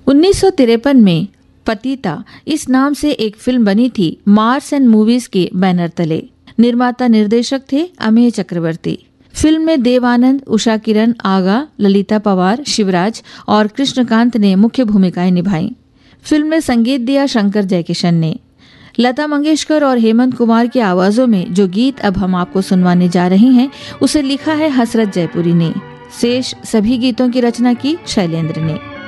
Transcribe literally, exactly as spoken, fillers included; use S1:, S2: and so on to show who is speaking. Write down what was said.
S1: उन्नीस सौ तिरपन में पतिता इस नाम से एक फिल्म बनी थी मार्स एंड मूवीज के बैनर तले। निर्माता निर्देशक थे अमेय चक्रवर्ती। फिल्म में देव आनंद, उषा किरण, आगा, ललिता पवार, शिवराज और कृष्णकांत ने मुख्य भूमिकाएं निभाई। फिल्म में संगीत दिया शंकर जयकिशन ने। लता मंगेशकर और हेमंत कुमार की आवाजों में जो गीत अब हम आपको सुनवाने जा रहे हैं उसे लिखा है हसरत जयपुरी ने। शेष सभी गीतों की रचना की शैलेंद्र ने।